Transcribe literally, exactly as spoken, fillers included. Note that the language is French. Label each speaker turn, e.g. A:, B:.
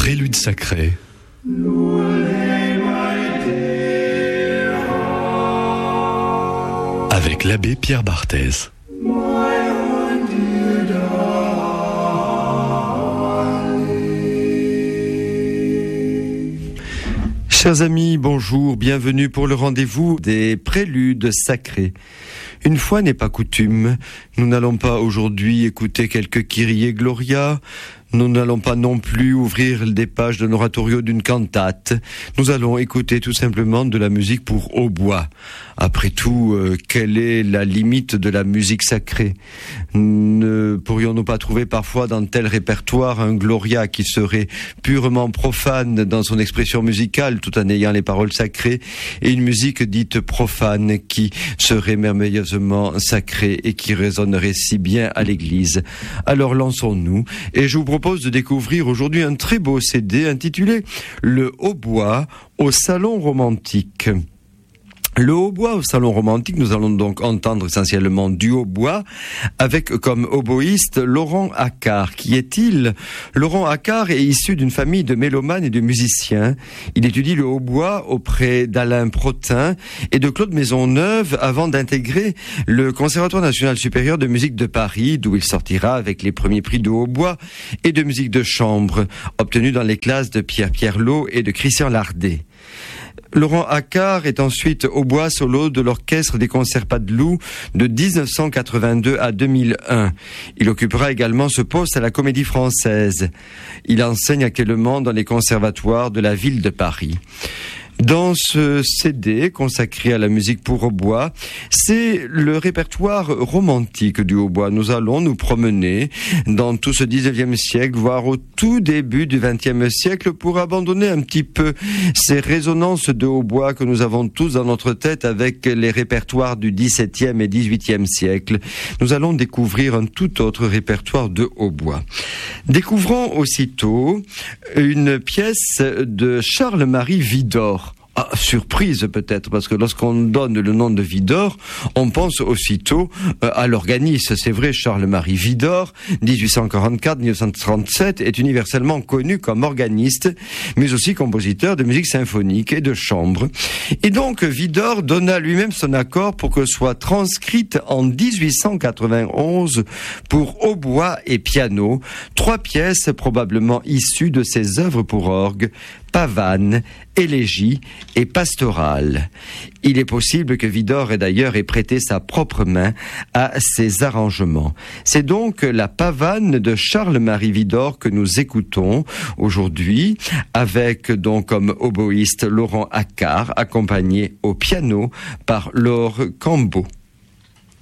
A: Prélude sacré. Avec l'abbé Pierre Barthez. Chers amis, bonjour, bienvenue pour le rendez-vous des préludes sacrés. Une fois n'est pas coutume, nous n'allons pas aujourd'hui écouter quelques Kyrie Gloria, nous n'allons pas non plus ouvrir des pages d'un oratorio d'une cantate, nous allons écouter tout simplement de la musique pour hautbois. Après tout, euh, quelle est la limite de la musique sacrée ? Ne pourrions-nous pas trouver parfois dans tel répertoire un Gloria qui serait purement profane dans son expression musicale tout en ayant les paroles sacrées, et une musique dite profane qui serait merveilleusement sacrée et qui résonnerait si bien à l'église ? Alors lançons-nous, et je vous propose de découvrir aujourd'hui un très beau C D intitulé « Le hautbois au salon romantique ». Le hautbois au salon romantique, nous allons donc entendre essentiellement du hautbois avec comme oboïste Laurent Accard. Qui est-il ? Laurent Accard est issu d'une famille de mélomanes et de musiciens. Il étudie le hautbois auprès d'Alain Protin et de Claude Maisonneuve avant d'intégrer le Conservatoire national supérieur de musique de Paris, d'où il sortira avec les premiers prix de hautbois et de musique de chambre, obtenus dans les classes de Pierre Pierlot et de Christian Lardet. Laurent Accard est ensuite hautbois solo de l'Orchestre des Concerts Padeloup de dix-neuf cent quatre-vingt-deux à deux mille un. Il occupera également ce poste à la Comédie Française. Il enseigne actuellement dans les conservatoires de la ville de Paris. Dans ce C D consacré à la musique pour hautbois, c'est le répertoire romantique du hautbois. Nous allons nous promener dans tout ce dix-neuvième siècle, voire au tout début du vingtième siècle, pour abandonner un petit peu ces résonances de hautbois que nous avons tous dans notre tête avec les répertoires du dix-septième et dix-huitième siècle. Nous allons découvrir un tout autre répertoire de hautbois. Découvrons aussitôt une pièce de Charles-Marie Widor. Ah, surprise peut-être, parce que lorsqu'on donne le nom de Widor, on pense aussitôt euh, à l'organiste. C'est vrai, Charles-Marie Widor, dix-huit cent quarante-quatre à dix-neuf cent trente-sept, est universellement connu comme organiste, mais aussi compositeur de musique symphonique et de chambre. Et donc, Widor donna lui-même son accord pour que soit transcrite en dix-huit cent quatre-vingt-onze pour hautbois et piano, trois pièces probablement issues de ses œuvres pour orgue, pavane, élégie et pastorale. Il est possible que Widor ait d'ailleurs ait prêté sa propre main à ces arrangements. C'est donc la pavane de Charles-Marie Widor que nous écoutons aujourd'hui, avec donc comme oboïste Laurent Accard, accompagné au piano par Laure Cambeau.